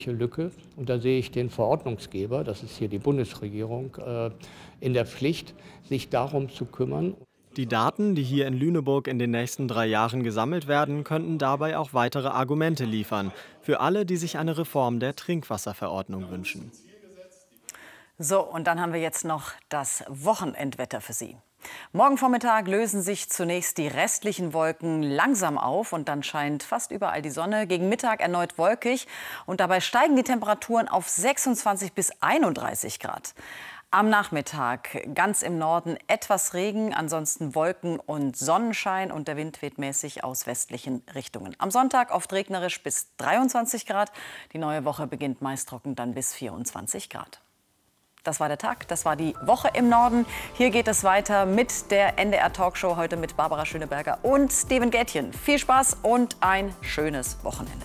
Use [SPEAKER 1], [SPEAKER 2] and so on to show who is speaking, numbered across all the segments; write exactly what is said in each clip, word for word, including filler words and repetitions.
[SPEAKER 1] Lücke. Und da sehe ich den Verordnungsgeber, das ist hier die Bundesregierung, äh, in der Pflicht, sich darum zu kümmern.
[SPEAKER 2] Die Daten, die hier in Lüneburg in den nächsten drei Jahren gesammelt werden, könnten dabei auch weitere Argumente liefern. Für alle, die sich eine Reform der Trinkwasserverordnung wünschen.
[SPEAKER 3] So, und dann haben wir jetzt noch das Wochenendwetter für Sie. Morgen Vormittag lösen sich zunächst die restlichen Wolken langsam auf und dann scheint fast überall die Sonne. Gegen Mittag erneut wolkig und dabei steigen die Temperaturen auf sechsundzwanzig bis einunddreißig Grad. Am Nachmittag ganz im Norden etwas Regen, ansonsten Wolken und Sonnenschein und der Wind weht mäßig aus westlichen Richtungen. Am Sonntag oft regnerisch bis dreiundzwanzig Grad. Die neue Woche beginnt meist trocken dann bis vierundzwanzig Grad. Das war der Tag, das war die Woche im Norden. Hier geht es weiter mit der N D R-Talkshow, heute mit Barbara Schöneberger und Steven Gätjen. Viel Spaß und ein schönes Wochenende.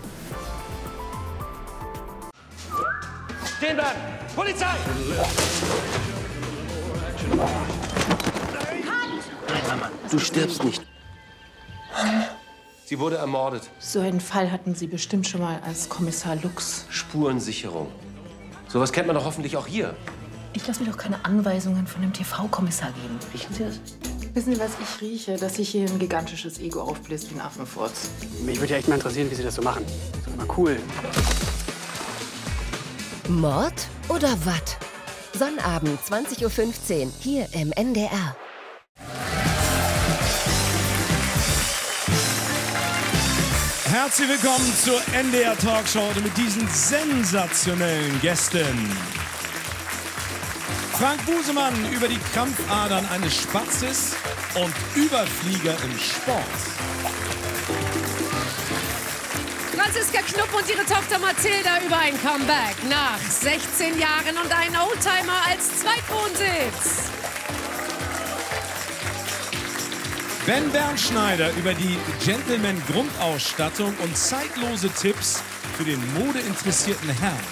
[SPEAKER 4] Stehen bleiben! Polizei!
[SPEAKER 5] Du stirbst nicht.
[SPEAKER 4] Sie wurde ermordet.
[SPEAKER 6] So einen Fall hatten Sie bestimmt schon mal als Kommissar Lux.
[SPEAKER 4] Spurensicherung. Sowas kennt man doch hoffentlich auch hier.
[SPEAKER 6] Ich lasse mir doch keine Anweisungen von dem T V-Kommissar geben. Riechen Sie das? Wissen Sie, was ich rieche? Dass sich hier ein gigantisches Ego aufbläst wie ein Affenfurz.
[SPEAKER 7] Mich würde ja echt mal interessieren, wie Sie das so machen. Das ist immer cool.
[SPEAKER 8] Mord oder Watt? Sonnabend, zwanzig Uhr fünfzehn, hier im N D R.
[SPEAKER 9] Herzlich willkommen zur N D R-Talkshow mit diesen sensationellen Gästen. Frank Busemann über die Krampfadern eines Spatzes und Überflieger im Sport.
[SPEAKER 10] Franziska Knupp und ihre Tochter Mathilda über ein Comeback nach sechzehn Jahren und einen Oldtimer als Zweitwohnsitz.
[SPEAKER 9] Ben Bernschneider über die Gentleman-Grundausstattung und zeitlose Tipps für den modeinteressierten Herrn.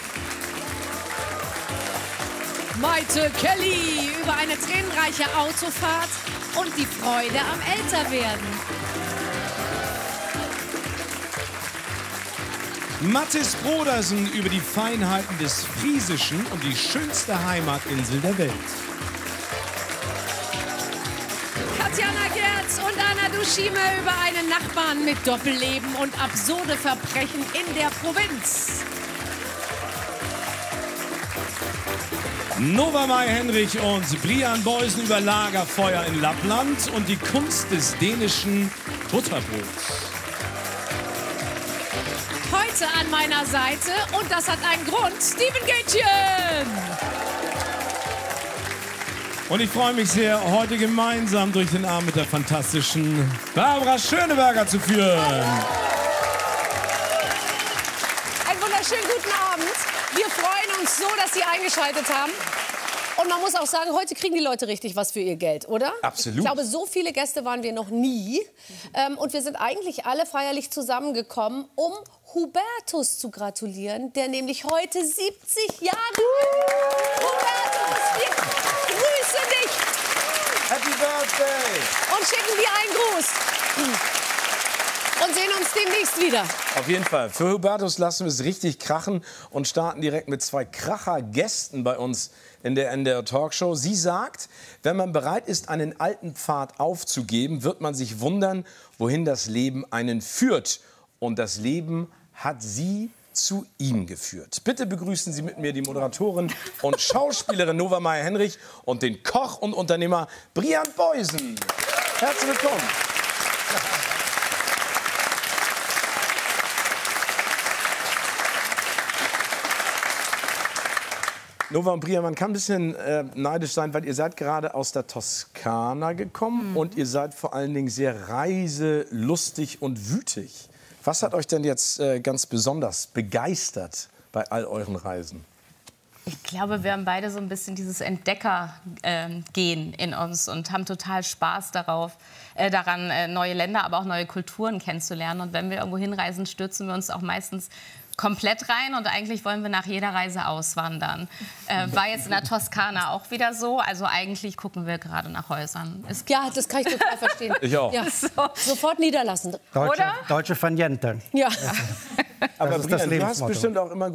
[SPEAKER 10] Maite Kelly über eine tränenreiche Autofahrt und die Freude am Älterwerden.
[SPEAKER 9] Mattis Brodersen über die Feinheiten des Friesischen und die schönste Heimatinsel der Welt.
[SPEAKER 10] Tatjana Gerz und Anna Duschime über einen Nachbarn mit Doppelleben und absurde Verbrechen in der Provinz.
[SPEAKER 9] Nova Mai-Henrich und Brian Boysen über Lagerfeuer in Lappland und die Kunst des dänischen Butterbrots.
[SPEAKER 10] Heute an meiner Seite, und das hat einen Grund, Steven Gätjen.
[SPEAKER 9] Und ich freue mich sehr, heute gemeinsam durch den Abend mit der fantastischen Barbara Schöneberger zu führen.
[SPEAKER 10] Einen wunderschönen guten Abend. Wir freuen uns so, dass Sie eingeschaltet haben. Und man muss auch sagen, heute kriegen die Leute richtig was für ihr Geld, oder?
[SPEAKER 9] Absolut.
[SPEAKER 10] Ich glaube, so viele Gäste waren wir noch nie. Ähm, und wir sind eigentlich alle feierlich zusammengekommen, um Hubertus zu gratulieren, der nämlich heute siebzig Jahre alt ist. Hubertus, wir grüßen dich.
[SPEAKER 5] Happy Birthday!
[SPEAKER 10] Und schicken dir einen Gruß. Und sehen uns demnächst wieder.
[SPEAKER 5] Auf jeden Fall. Für Hubertus lassen wir es richtig krachen und starten direkt mit zwei Kracher-Gästen bei uns in der N D R-Talkshow. Sie sagt, wenn man bereit ist, einen alten Pfad aufzugeben, wird man sich wundern, wohin das Leben einen führt. Und das Leben hat sie zu ihm geführt. Bitte begrüßen Sie mit mir die Moderatorin und Schauspielerin Nova Mai-Henrich und den Koch und Unternehmer Brian Boysen. Herzlich willkommen. Nova und Brian, man kann ein bisschen äh, neidisch sein, weil ihr seid gerade aus der Toskana gekommen mhm. und ihr seid vor allen Dingen sehr reiselustig und wütig. Was hat euch denn jetzt äh, ganz besonders begeistert bei all euren Reisen?
[SPEAKER 11] Ich glaube, wir haben beide so ein bisschen dieses Entdecker-Gen äh, in uns und haben total Spaß darauf, äh, daran, äh, neue Länder, aber auch neue Kulturen kennenzulernen. Und wenn wir irgendwo hinreisen, stürzen wir uns auch meistens komplett rein und eigentlich wollen wir nach jeder Reise auswandern. Äh, war jetzt in der Toskana auch wieder so. Also eigentlich gucken wir gerade nach Häusern. Es
[SPEAKER 10] ja, das kann ich total verstehen.
[SPEAKER 5] Ich auch.
[SPEAKER 10] Ja, so. Sofort niederlassen.
[SPEAKER 7] Deutsche,
[SPEAKER 11] Oder?
[SPEAKER 7] Deutsche Faniente.
[SPEAKER 10] Ja.
[SPEAKER 5] Aber
[SPEAKER 7] das ist das
[SPEAKER 5] Brian, du hast bestimmt auch immer